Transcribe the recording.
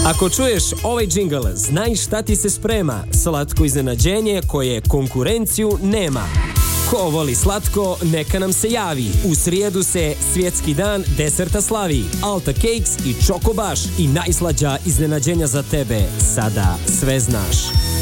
Ako čuješ ovaj džingl, znaj šta ti se sprema. Slatko iznenađenje koje konkurenciju nema. Ko voli slatko, neka nam se javi. U srijedu se svjetski dan deserta slavi. Alta Cakes i Čokobaš i najslađa iznenađenja za tebe. Sada sve znaš.